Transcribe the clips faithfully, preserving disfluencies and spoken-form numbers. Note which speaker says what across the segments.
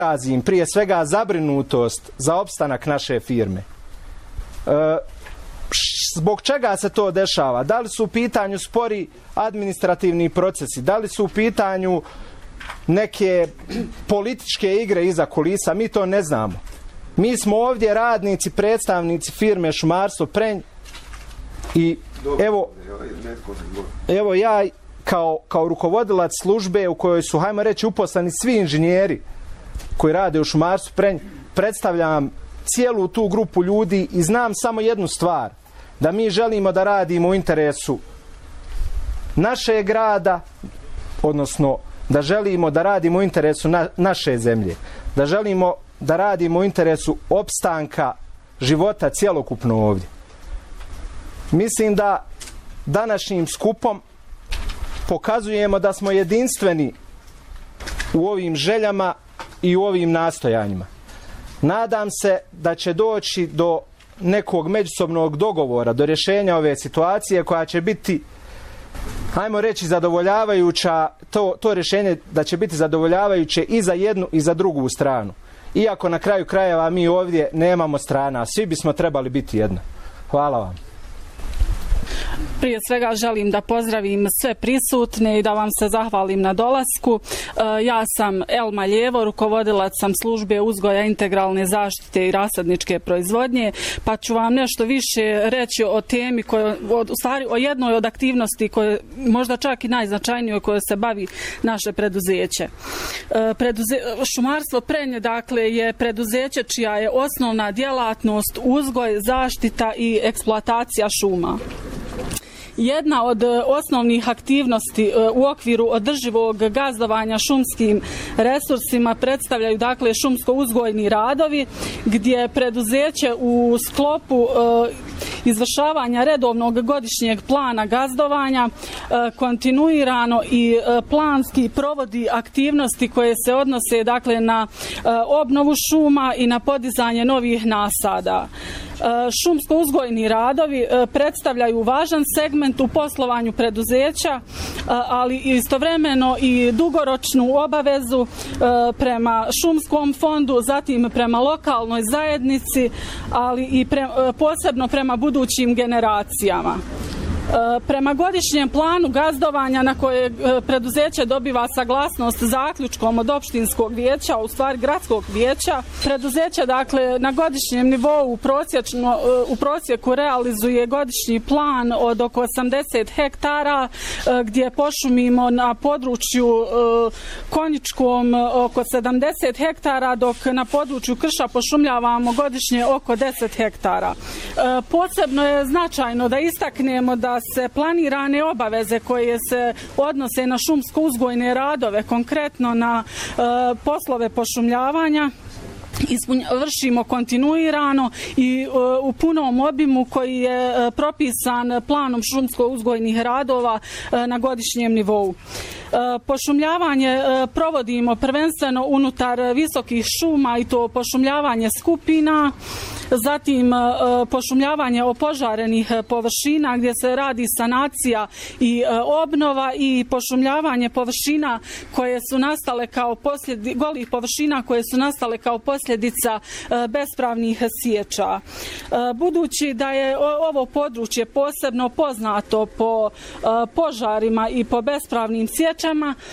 Speaker 1: izrazim prije svega zabrinutost za opstanak naše firme. E, zbog čega se to dešava? Da li su u pitanju spori administrativni procesi? Da li su u pitanju neke političke igre iza kulisa? Mi to ne znamo. Mi smo ovdje radnici, predstavnici firme Šumarstvo Prenj i evo, evo ja kao, kao rukovodilac službe u kojoj su, hajmo reći, uposlani svi inženjeri koji rade u Šumarstvu Prenj, predstavljam cijelu tu grupu ljudi i znam samo jednu stvar, da mi želimo da radimo u interesu našeg grada, odnosno da želimo da radimo u interesu na, naše zemlje, da želimo da radimo u interesu opstanka života cjelokupno ovdje. Mislim da današnjim skupom pokazujemo da smo jedinstveni u ovim željama i u ovim nastojanjima. Nadam se da će doći do nekog međusobnog dogovora, do rješenja ove situacije koja će biti, hajmo reći, zadovoljavajuća, to, to rješenje da će biti zadovoljavajuće i za jednu i za drugu stranu. Iako na kraju krajeva mi ovdje nemamo strana, svi bismo trebali biti jedna. Hvala vam.
Speaker 2: Prije svega želim da pozdravim sve prisutne i da vam se zahvalim na dolasku. Ja sam Elma Ljevo, rukovodilac sam službe uzgoja integralne zaštite i rasadničke proizvodnje, pa ću vam nešto više reći o temi, koje, u stvari o jednoj od aktivnosti koje možda čak i najznačajnijoj koje se bavi naše preduzeće. Preduze, Šumarstvo Prenj, dakle, je preduzeće čija je osnovna djelatnost uzgoj, zaštita i eksploatacija šuma. Jedna od osnovnih aktivnosti u okviru održivog gazdovanja šumskim resursima predstavljaju, dakle, šumsko-uzgojni radovi, gdje preduzeće u sklopu izvršavanja redovnog godišnjeg plana gazdovanja kontinuirano i planski provodi aktivnosti koje se odnose, dakle, na obnovu šuma i na podizanje novih nasada. Šumsko-uzgojni radovi predstavljaju važan segment u poslovanju preduzeća, ali istovremeno i dugoročnu obavezu prema šumskom fondu, zatim prema lokalnoj zajednici, ali i pre, posebno prema budućim generacijama. Prema godišnjem planu gazdovanja na koje preduzeće dobiva saglasnost zaključkom od opštinskog vijeća, u stvari gradskog vijeća, preduzeće, dakle, na godišnjem nivou prosječno, u prosjeku realizuje godišnji plan od oko osamdeset hektara, gdje pošumimo na području konjičkom oko sedamdeset hektara, dok na području krša pošumljavamo godišnje oko deset hektara. Posebno je značajno da istaknemo da se planirane obaveze koje se odnose na šumsko-uzgojne radove, konkretno na e, poslove pošumljavanja, vršimo kontinuirano i e, u punom obimu koji je e, propisan planom šumsko-uzgojnih radova e, na godišnjem nivou. Pošumljavanje provodimo prvenstveno unutar visokih šuma, i to pošumljavanje skupina, zatim pošumljavanje opožarenih površina gdje se radi sanacija i obnova, i pošumljavanje površina koje su nastale kao posljedica, golih površina koje su nastale kao posljedica bespravnih sječa. Budući da je ovo područje posebno poznato po požarima i po bespravnim sječama,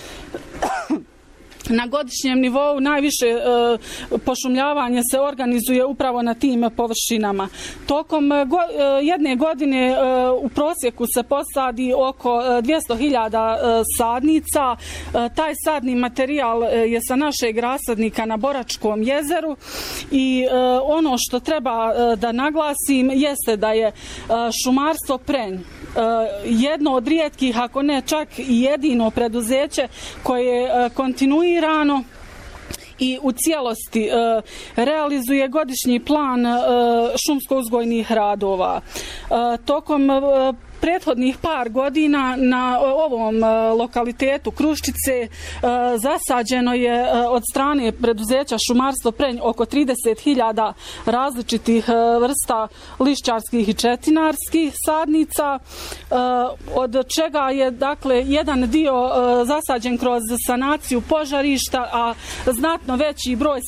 Speaker 2: na godišnjem nivou najviše e, pošumljavanje se organizuje upravo na tim površinama. Tokom go, e, jedne godine e, u prosjeku se posadi oko dvjesto hiljada e, sadnica. E, taj sadni materijal e, je sa našeg rasadnika na Boračkom jezeru, i e, ono što treba e, da naglasim jeste da je e, Šumarstvo Prenj jedno od rijetkih, ako ne čak i jedino preduzeće koje kontinuirano i u cijelosti e, realizuje godišnji plan e, šumsko-uzgojnih radova. E, tokom e, prethodnih par godina na ovom lokalitetu Kruščice zasađeno je od strane preduzeća Šumarstvo Prenj oko trideset hiljada različitih vrsta lišćarskih i četinarskih sadnica, od čega je dakle jedan dio zasađen kroz sanaciju požarišta, a znatno veći broj